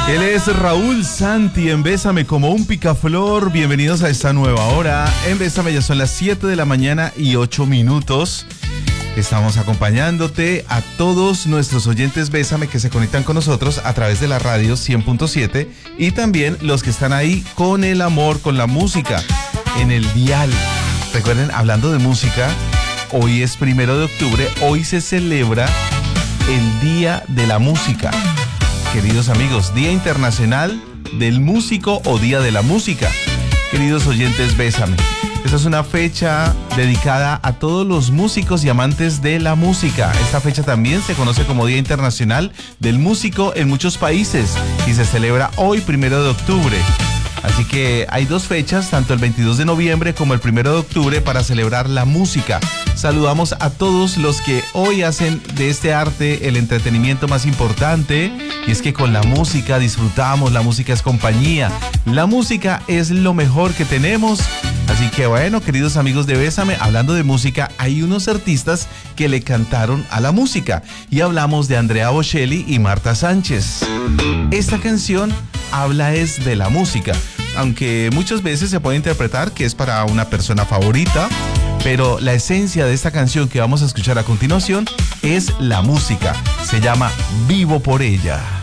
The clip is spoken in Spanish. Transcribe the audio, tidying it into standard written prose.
Él es Raúl Santi en Bésame como un picaflor. Bienvenidos a esta nueva hora. En Bésame ya son las 7 de la mañana y 8 minutos. Estamos acompañándote a todos nuestros oyentes Bésame que se conectan con nosotros a través de la radio 100.7 y también los que están ahí con el amor, con la música en el dial. Recuerden, hablando de música, hoy es 1 de octubre, hoy se celebra el Día de la Música. Queridos amigos, Día Internacional del Músico o Día de la Música. Queridos oyentes, Bésame. Esta es una fecha dedicada a todos los músicos y amantes de la música. Esta fecha también se conoce como Día Internacional del Músico en muchos países y se celebra hoy, 1 de octubre. Así que hay dos fechas, tanto el 22 de noviembre como el 1 de octubre, para celebrar la música. Saludamos a todos los que hoy hacen de este arte el entretenimiento más importante. Y es que con la música disfrutamos, la música es compañía, la música es lo mejor que tenemos. Así que bueno, queridos amigos de Bésame, hablando de música, hay unos artistas que le cantaron a la música. Y hablamos de Andrea Bocelli y Marta Sánchez. Esta canción habla es de la música, aunque muchas veces se puede interpretar que es para una persona favorita, pero la esencia de esta canción que vamos a escuchar a continuación es la música. Se llama Vivo por ella.